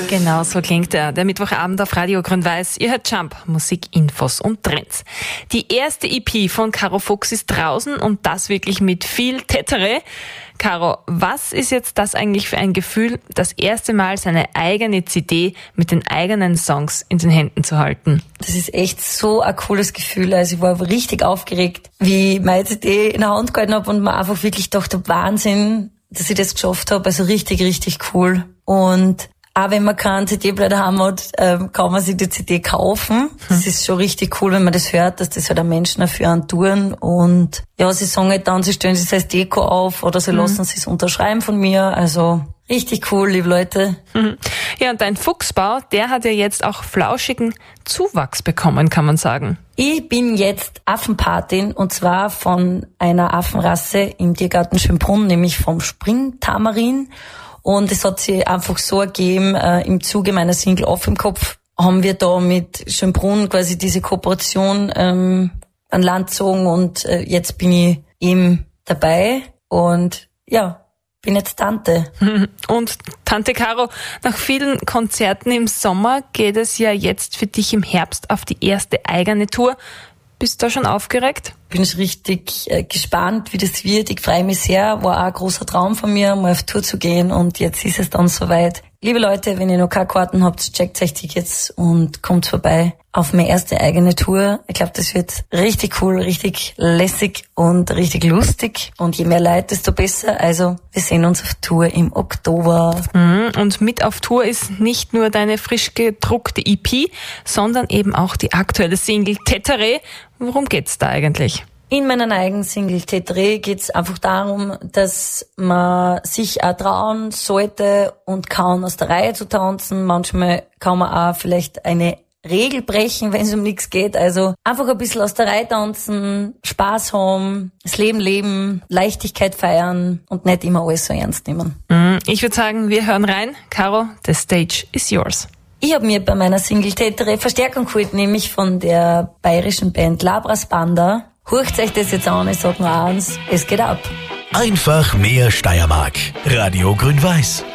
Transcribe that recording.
Genau, so klingt er. Der Mittwochabend auf Radio Grün-Weiß. Ihr hört Jump, Musik, Infos und Trends. Die erste EP von Caro Fuchs ist draußen und das wirklich mit viel Tätere. Caro, was ist jetzt das eigentlich für ein Gefühl, das erste Mal seine eigene CD mit den eigenen Songs in den Händen zu halten? Das ist echt so ein cooles Gefühl. Also ich war richtig aufgeregt, wie ich meine CD in der Hand gehalten habe und mir einfach wirklich gedacht habe, Wahnsinn, dass ich das geschafft habe. Also richtig, richtig cool. Und auch wenn man keinen CD-Player haben hat, kann man sich die CD kaufen. Das ist schon richtig cool, wenn man das hört, dass das halt auch Menschen dafür antun. Und ja, sie sagen halt dann, sie stellen sich als Deko auf oder sie lassen sich unterschreiben von mir. Also richtig cool, liebe Leute. Ja, und dein Fuchsbau, der hat ja jetzt auch flauschigen Zuwachs bekommen, kann man sagen. Ich bin jetzt Affenpatin und zwar von einer Affenrasse im Tiergarten Schönbrunn, nämlich vom Springtamarin. Und es hat sich einfach so ergeben, im Zuge meiner Single Off im Kopf haben wir da mit Schönbrunn quasi diese Kooperation an Land gezogen und jetzt bin ich eben dabei und ja, bin jetzt Tante. Und Tante Caro, nach vielen Konzerten im Sommer geht es ja jetzt für dich im Herbst auf die erste eigene Tour. Bist du da schon aufgeregt? Bin ich richtig gespannt, wie das wird. Ich freue mich sehr. War auch ein großer Traum von mir, mal auf Tour zu gehen und jetzt ist es dann soweit. Liebe Leute, wenn ihr noch keine Karten habt, checkt euch Tickets und kommt vorbei auf meine erste eigene Tour. Ich glaube, das wird richtig cool, richtig lässig und richtig lustig. Und je mehr Leute, desto besser. Also wir sehen uns auf Tour im Oktober. Und mit auf Tour ist nicht nur deine frisch gedruckte EP, sondern eben auch die aktuelle Single Tätere. Worum geht's da eigentlich? In meiner eigenen Single Tätere geht's einfach darum, dass man sich auch trauen sollte und kann, aus der Reihe zu tanzen. Manchmal kann man auch vielleicht eine Regel brechen, wenn es um nichts geht. Also einfach ein bisschen aus der Reihe tanzen, Spaß haben, das Leben leben, Leichtigkeit feiern und nicht immer alles so ernst nehmen. Ich würde sagen, wir hören rein. Caro, the stage is yours. Ich habe mir bei meiner Single Tätere Verstärkung geholt, nämlich von der bayerischen Band Labras Banda. Hurcht euch das jetzt an, ich sag nur eins, es geht ab. Einfach mehr Steiermark. Radio Grün-Weiß.